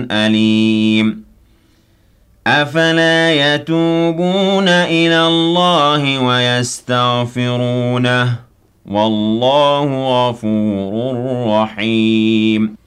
أليم أفلا يتوبون إلى الله ويستغفرونه والله غفور رحيم